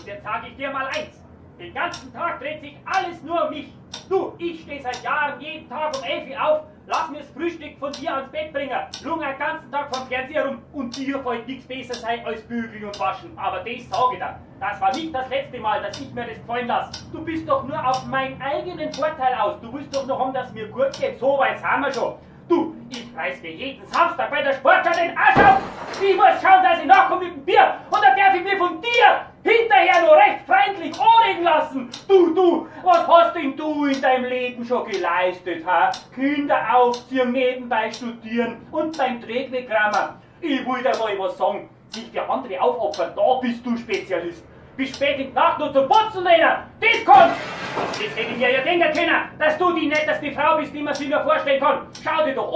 jetzt sage ich dir mal eins. Den ganzen Tag dreht sich alles nur um mich. Du, ich stehe seit Jahren jeden Tag um 11 Uhr auf, lass mir das Frühstück von dir ans Bett bringen, lung den ganzen Tag vom Fernseher rum und dir fällt nichts besser sein als bügeln und waschen. Aber das sage ich dir. Das war nicht das letzte Mal, dass ich mir das gefallen lasse. Du bist doch nur auf meinen eigenen Vorteil aus. Du willst doch noch haben, dass mir gut geht. So weit sind wir schon. Du, ich reiß mir jeden Samstag bei der Sportschau den Arsch auf. Ich muss schauen, dass ich nachkomme mit dem Bier. Und dann darf ich mir von dir hinterher noch recht freundlich anreden lassen. Du, was hast denn du in deinem Leben schon geleistet, ha? Kinder aufziehen, nebenbei studieren und beim Trägwegrammer. Ich will dir mal was sagen. Sich für andere aufopfern, da bist du Spezialist. Bis spät in die Nacht nur zum Putzen rennen, das kannst. Das hätte ich mir ja denken können, dass du die netteste Frau bist, die man sich nur vorstellen kann. Schau dir doch